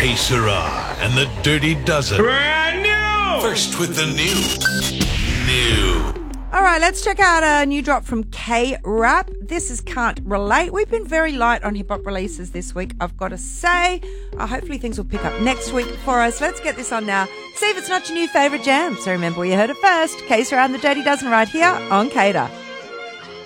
Que Sera and the Dirty Dozen. Brand new! First with the new. All right, let's check out a new drop from K-Rap. This is Can't Relate. We've been very light on hip-hop releases this week, I've got to say. Hopefully things will pick up next week for us. Let's get this on now. See if it's not your new favourite jam. So remember where you heard it first. Que Sera and the Dirty Dozen right here on Cater.